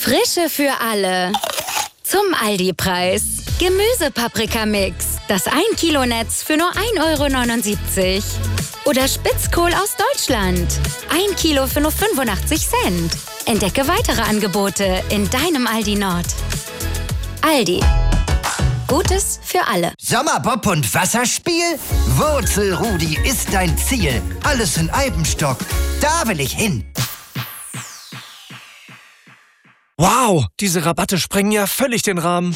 Frische für alle. Zum Aldi-Preis. Gemüse-Paprika-Mix. Das 1 Kilo Netz für nur 1,79 €. Oder Spitzkohl aus Deutschland. 1 Kilo für nur 85 Cent. Entdecke weitere Angebote in deinem Aldi Nord. Aldi. Gutes für alle. Sommerbob und Wasserspiel? Wurzelrudi ist dein Ziel. Alles in Eibenstock. Da will ich hin. Wow, diese Rabatte sprengen ja völlig den Rahmen.